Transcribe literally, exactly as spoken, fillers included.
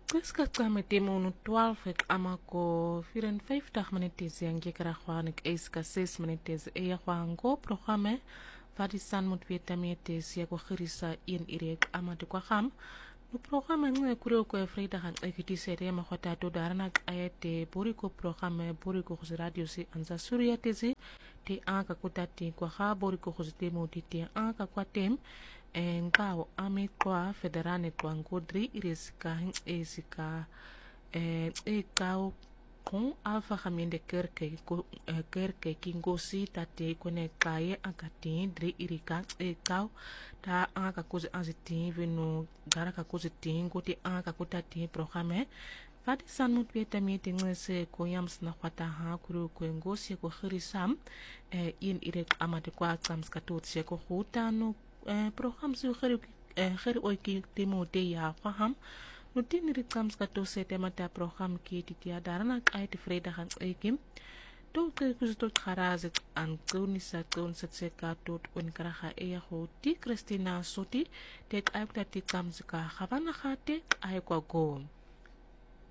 Qiska qame temo twaalf ek amako vierenvijftig minutes yang jekara khwanik eiska zes minutes e ya khwango programme vadisan mut vietamites ya ko khirisa in irek amade kwa kham no programme ngwe kuro ko freida han ekiti sere ma khota to darana ayete buri ko programme buri ko radio si anza surya tezi te aka kutati kwa kha buri ko khostemo te aka kwa tem engao ame kwa federane kwa ngodri irisika esika eh ekao kon alfa khamende kerke ko kerke kingosi tate kone kaye akati dri irika ekao ta aka kuzi aziti vino garaka kuzi tingo te aka kutati programme Fati san mut vietamiete ngese ko yams na kwata ha kuru ko ngosi ko khirisam eh in irek amade kwa kams katot se ko hutano program su khari khari oiki temo de ya faham no tin rikams ka to se tema ta program ki ti ya darana ai ti freda han aikim to ke ku to kharaz an kuni sa kun sa se ka to un kara kha e ya ho ti Christina Soti tek ai ta ti kams ka khavana khate ai kwa go